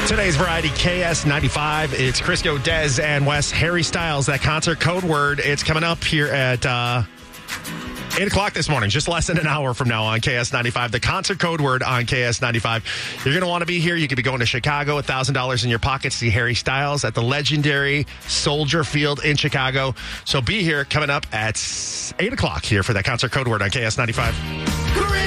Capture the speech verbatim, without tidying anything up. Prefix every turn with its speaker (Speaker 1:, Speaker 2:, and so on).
Speaker 1: Today's Variety K S ninety-five. It's Crisco, Dez, and Wes. Harry Styles, that concert code word. It's coming up here at uh, eight o'clock this morning, just less than an hour from now on K S ninety-five. The concert code word on K S ninety-five. You're going to want to be here. You could be going to Chicago, one thousand dollars in your pocket to see Harry Styles at the legendary Soldier Field in Chicago. So be here coming up at eight o'clock here for that concert code word on K S ninety-five.